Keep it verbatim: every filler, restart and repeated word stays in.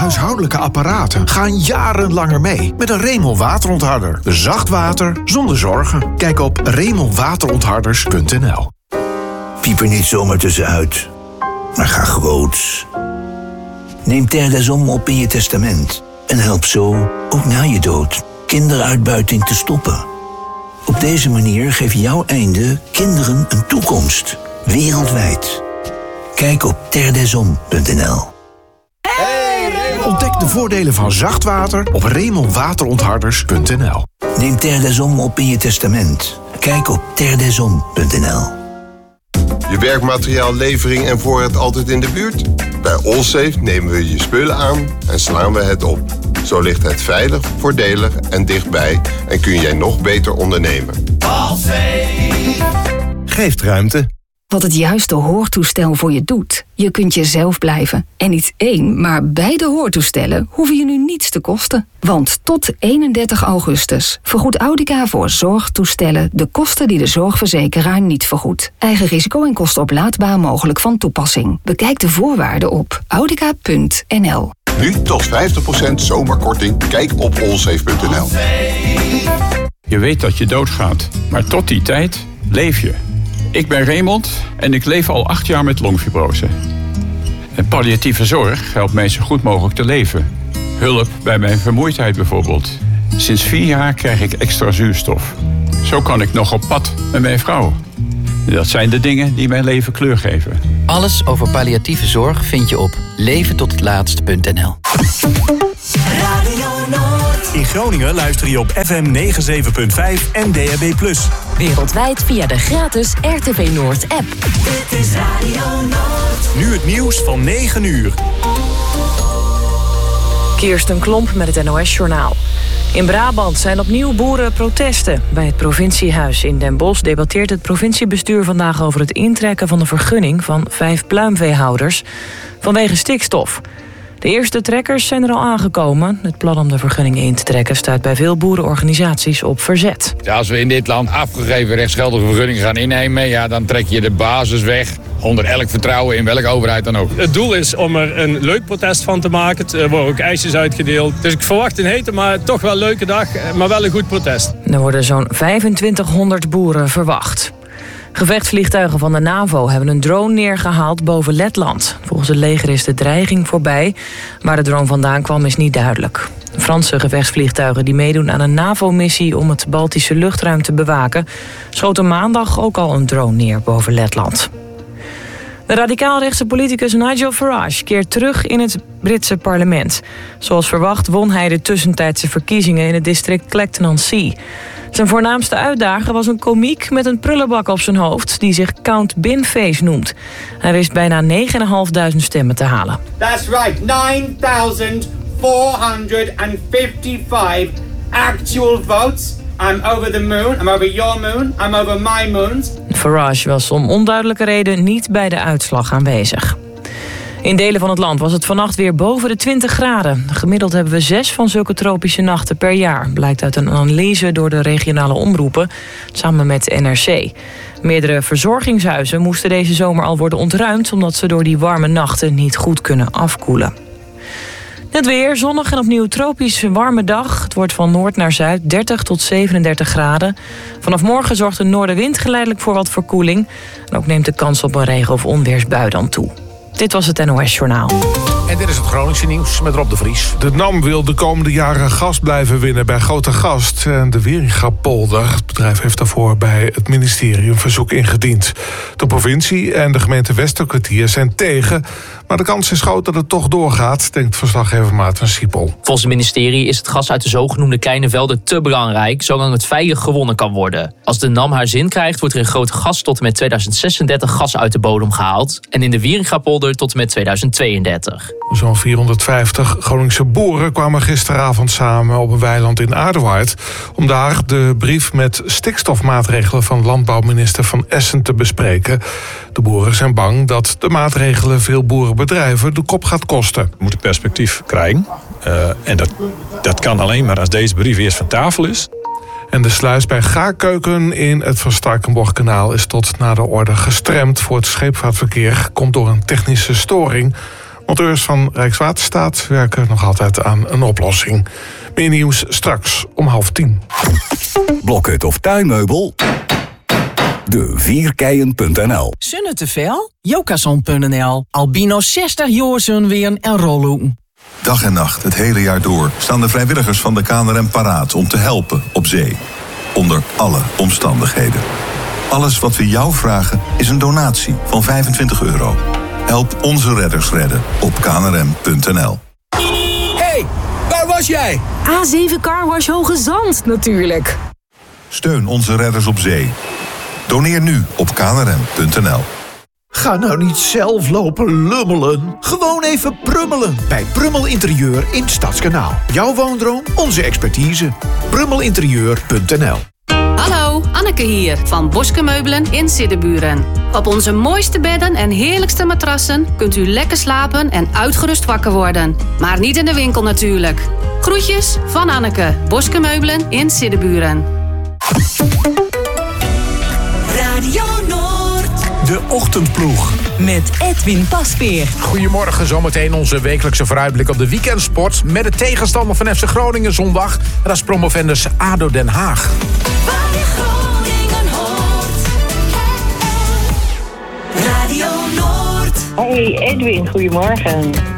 huishoudelijke apparaten gaan jaren langer mee met een Remel waterontharder. Zacht water zonder zorgen. Kijk op remel waterontharders punt n l. Piep er niet zomaar tussenuit, maar ga groots. Neem Terre des Hommes op in je testament en help zo, ook na je dood, kinderuitbuiting te stoppen. Op deze manier geeft jouw einde kinderen een toekomst, wereldwijd. Kijk op terre des hommes punt n l. Ontdek de voordelen van zacht water op remel waterontharders punt n l. Neem Terre des Hommes op in je testament. Kijk op terre des hommes punt n l. Je werkmateriaal, levering en voorraad altijd in de buurt? Bij Allsafe nemen we je spullen aan en slaan we het op. Zo ligt het veilig, voordelig en dichtbij en kun jij nog beter ondernemen. Allsafe geeft ruimte. Wat het juiste hoortoestel voor je doet. Je kunt jezelf blijven. En niet één, maar beide hoortoestellen hoeven je nu niets te kosten. Want tot eenendertig augustus vergoedt Audica voor zorgtoestellen de kosten die de zorgverzekeraar niet vergoedt. Eigen risico en kosten oplaadbaar mogelijk van toepassing. Bekijk de voorwaarden op audica punt n l. Nu tot vijftig procent zomerkorting. Kijk op allsafe punt n l. Je weet dat je doodgaat, maar tot die tijd leef je. Ik ben Raymond en ik leef al acht jaar met longfibrose. En palliatieve zorg helpt mij zo goed mogelijk te leven. Hulp bij mijn vermoeidheid bijvoorbeeld. Sinds vier jaar krijg ik extra zuurstof. Zo kan ik nog op pad met mijn vrouw. Dat zijn de dingen die mijn leven kleur geven. Alles over palliatieve zorg vind je op leven tot het laatst punt n l. In Groningen luister je op F M negenenzeventig punt vijf en D A B plus. Wereldwijd via de gratis R T V Noord app. Dit is Radio Noord. Nu het nieuws van negen uur. Kirsten Klomp met het N O S-journaal. In Brabant zijn opnieuw boerenprotesten. Bij het provinciehuis in Den Bosch debatteert het provinciebestuur vandaag over het intrekken van de vergunning van vijf pluimveehouders vanwege stikstof. De eerste trekkers zijn er al aangekomen. Het plan om de vergunning in te trekken stuit bij veel boerenorganisaties op verzet. Ja, als we in dit land afgegeven rechtsgeldige vergunningen gaan innemen, ja, dan trek je de basis weg onder elk vertrouwen in welke overheid dan ook. Het doel is om er een leuk protest van te maken. Er worden ook ijsjes uitgedeeld. Dus ik verwacht een hete, maar toch wel een leuke dag, maar wel een goed protest. Er worden zo'n vijfentwintighonderd boeren verwacht. Gevechtsvliegtuigen van de NAVO hebben een drone neergehaald boven Letland. Volgens het leger is de dreiging voorbij. Waar de drone vandaan kwam is niet duidelijk. Franse gevechtsvliegtuigen die meedoen aan een NAVO-missie om het Baltische luchtruim te bewaken, schoten maandag ook al een drone neer boven Letland. De radicaalrechtse politicus Nigel Farage keert terug in het Britse parlement. Zoals verwacht won hij de tussentijdse verkiezingen in het district Clacton-on-Sea. Zijn voornaamste uitdager was een komiek met een prullenbak op zijn hoofd die zich Count Binface noemt. Hij wist bijna negen duizend vijfhonderd stemmen te halen. That's right, nine thousand four hundred fifty-five actual votes. I'm over the moon, I'm over your moon, I'm over my moon. Farage was om onduidelijke reden niet bij de uitslag aanwezig. In delen van het land was het vannacht weer boven de twintig graden. Gemiddeld hebben we zes van zulke tropische nachten per jaar, blijkt uit een analyse door de regionale omroepen, samen met N R C. Meerdere verzorgingshuizen moesten deze zomer al worden ontruimd, omdat ze door die warme nachten niet goed kunnen afkoelen. Het weer, zonnig en opnieuw tropisch warme dag. Het wordt van noord naar zuid dertig tot zevenendertig graden. Vanaf morgen zorgt de noordenwind geleidelijk voor wat verkoeling. En ook neemt de kans op een regen- of onweersbui dan toe. Dit was het N O S-journaal. En dit is het Groningse nieuws met Rob de Vries. De NAM wil de komende jaren gas blijven winnen bij Grootegast en de Wieringa-polder. Het bedrijf heeft daarvoor bij het ministerie een verzoek ingediend. De provincie en de gemeente Westerkwartier zijn tegen, maar de kans is groot dat het toch doorgaat, denkt verslaggever Maarten Siepel. Volgens het ministerie is het gas uit de zogenoemde kleine velden te belangrijk, zolang het veilig gewonnen kan worden. Als de NAM haar zin krijgt, wordt er in Grootegast tot en met tweeduizend zesendertig gas uit de bodem gehaald en in de Wieringa-polder tot en met tweeduizend tweeëndertig. Zo'n vierhonderdvijftig Groningse boeren kwamen gisteravond samen op een weiland in Aardewaard om daar de brief met stikstofmaatregelen van landbouwminister Van Essen te bespreken. De boeren zijn bang dat de maatregelen veel boerenbedrijven de kop gaat kosten. We moeten perspectief krijgen. Uh, en dat, dat kan alleen maar als deze brief eerst van tafel is. En de sluis bij Gaarkeuken in het Van Starkenborghkanaal is tot na de orde gestremd voor het scheepvaartverkeer. Komt door een technische storing. Monteurs van Rijkswaterstaat werken nog altijd aan een oplossing. Meer nieuws straks om half tien. Blokhut of tuinmeubel? De vierkeien punt n l. Zonne te veel? Jokason punt n l. Albino zestig jaar zonweren en rolloen. Dag en nacht, het hele jaar door, staan de vrijwilligers van de K N R M paraat om te helpen op zee. Onder alle omstandigheden. Alles wat we jou vragen is een donatie van vijfentwintig euro. Help onze redders redden op k n r m punt n l. Hey, waar was jij? A zeven Car Wash Hoge Zand, natuurlijk. Steun onze redders op zee. Doneer nu op k n r m punt n l. Ga nou niet zelf lopen lummelen. Gewoon even prummelen bij Prummel Interieur in Stadskanaal. Jouw woondroom, onze expertise. prummelinterieur punt n l. Hallo, Anneke hier van Boske Meubelen in Siddeburen. Op onze mooiste bedden en heerlijkste matrassen kunt u lekker slapen en uitgerust wakker worden. Maar niet in de winkel natuurlijk. Groetjes van Anneke, Boske Meubelen in Siddeburen. Radio Noord. De Ochtendploeg. Met Edwin Paspeer. Goedemorgen, zometeen onze wekelijkse vooruitblik op de weekendsport. Met de tegenstander van F C Groningen zondag. En dat is promovendus A D O Den Haag. Waar je Groningen hoort. Radio Noord. Hey Edwin, goedemorgen.